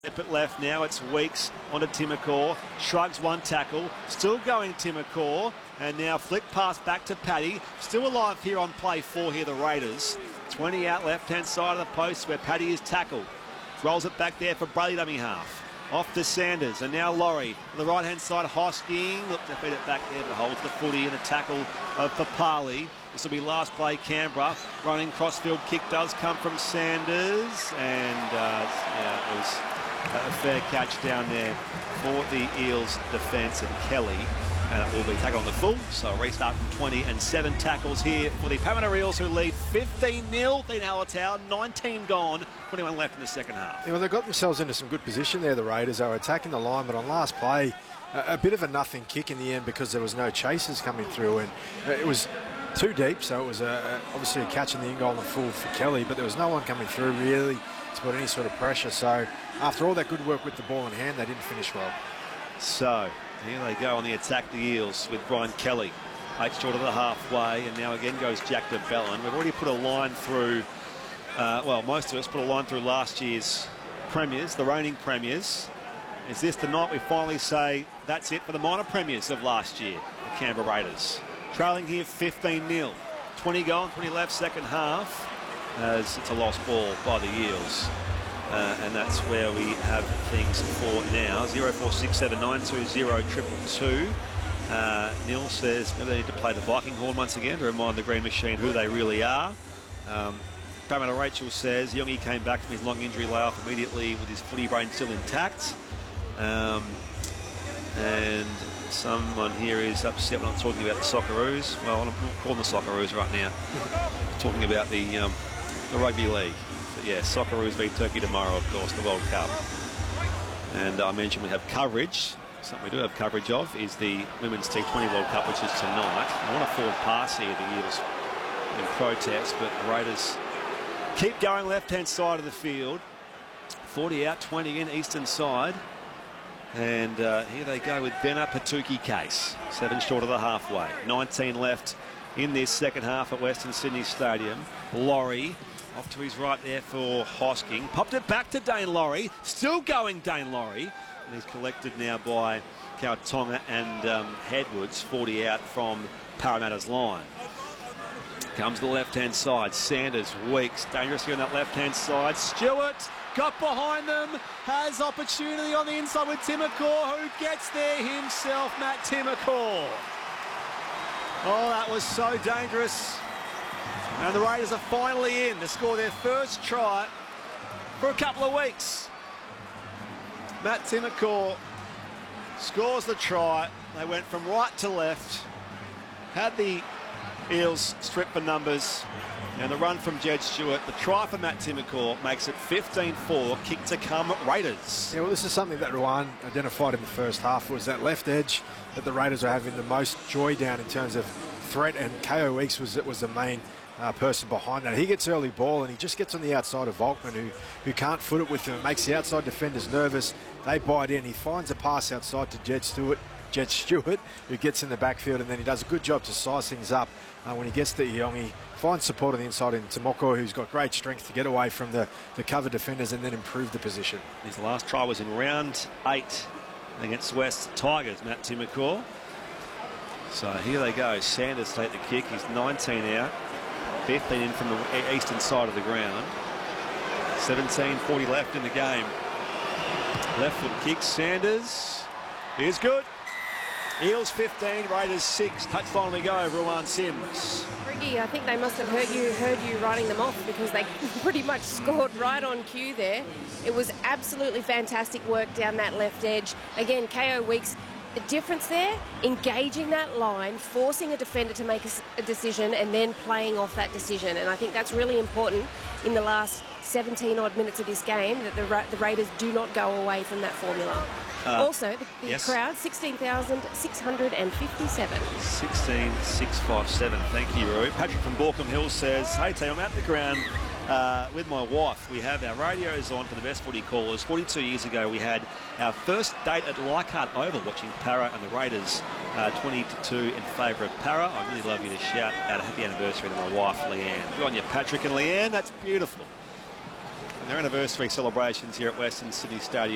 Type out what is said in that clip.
It left now, it's Weeks onto Timokor, shrugs one tackle, still going Timokor, and now flick pass back to Paddy, still alive here on play 4 here, the Raiders. 20 out left-hand side of the post where Paddy is tackled. Rolls it back there for Brady dummy half. Off to Sanders, and now Laurie. On the right-hand side, Hosking. Look to feed it back there, but holds the footy and a tackle of Papali. This will be last play, Canberra. Running crossfield kick does come from Sanders, and it was a fair catch down there for the Eels defence, and Kelly. And it will be tackled on the full, so restart from 20 and 7 tackles here for the Parramatta Eels, who lead 15-0. Dean Allentown, 19 gone, 21 left in the second half. Yeah, well, they got themselves into some good position there, the Raiders. They were attacking the line, but on last play, a bit of a nothing kick in the end because there was no chasers coming through, and it was too deep, so it was obviously a catch in the in goal on the full for Kelly, but there was no one coming through really to put any sort of pressure. So after all that good work with the ball in hand, they didn't finish well. So here they go on the attack, the Eels, with Brian Kelly. 8 short of the halfway, and now again goes Jack de Belin. We've already put a line through, well, most of us put a line through last year's premiers, the reigning premiers. Is this the night we finally say that's it for the minor premiers of last year, the Canberra Raiders? Trailing here 15-0. 20 gone, 20 left, second half, as it's a lost ball by the Eels. And that's where we have things for now. 0467920222. Neil says maybe they need to play the Viking horn once again to remind the Green Machine who they really are. Parramatta Rachel says Youngie came back from his long injury layoff immediately with his footy brain still intact. And someone here is upset when I'm talking about the Socceroos. Well, I'm not calling the Socceroos right now. I'm talking about the rugby league. But yeah, Socceroos v Turkey tomorrow, of course, the World Cup. And I mentioned we have coverage. Something we do have coverage of is the Women's T20 World Cup, which is tonight. I want a forward pass here, the Eels in protest, but the Raiders keep going left-hand side of the field. 40 out, 20 in, eastern side. And here they go with Benna Patuki case. 7 short of the halfway. 19 left in this second half at Western Sydney Stadium. Laurie off to his right there for Hosking. Popped it back to Dane Laurie. Still going Dane Laurie. And he's collected now by Kautonga and Hedwards. 40 out from Parramatta's line. Comes to the left-hand side. Sanders, Weeks, dangerously on that left-hand side. Stewart got behind them, has opportunity on the inside with Timokor, who gets there himself, Matt Timokor. Oh, that was so dangerous. And the Raiders are finally in to score their first try for a couple of weeks. Matt Timokor scores the try. They went from right to left, had the Eels stripped for numbers, and the run from Jed Stewart. The try for Matt Timokor makes it 15-4, kick to come Raiders. Yeah, well, this is something that Ruan identified in the first half, was that left edge that the Raiders are having the most joy down in terms of threat, and Ko Weeks was the main person behind that. He gets early ball and he just gets on the outside of Volkman, who can't foot it with him. It makes the outside defenders nervous. They bite in. He finds a pass outside to Jed Stewart, who gets in the backfield, and then he does a good job to size things up when he gets to Youngie. Finds support on the inside in Timokor, who's got great strength to get away from the cover defenders and then improve the position. His last try was in round 8 against West Tigers, Matt Timokor. So here they go. Sanders take the kick. He's 19 out. 15 in from the eastern side of the ground. 17:40 left in the game. Left foot kick. Sanders is good. Eels 15, Raiders 6. Touchline we go, Ruan Sims. Ricky, I think they must have heard you writing them off, because they pretty much scored right on cue there. It was absolutely fantastic work down that left edge. Again, Ko Weeks, the difference there, engaging that line, forcing a defender to make a decision and then playing off that decision. And I think that's really important in the last 17-odd minutes of this game, that the Raiders do not go away from that formula. Also, the yes. crowd, 16,657. 16,657. Thank you, Roo. Patrick from Borkham Hill says, hey, team, I'm at the ground with my wife. We have our radios on for the best footy callers. 42 years ago, we had our first date at Leichhardt Oval watching Para and the Raiders 20-2 in favour of Para. I'd really love you to shout out a happy anniversary to my wife, Leanne. Good on you, Patrick and Leanne. That's beautiful. And their anniversary celebrations here at Western Sydney Stadium.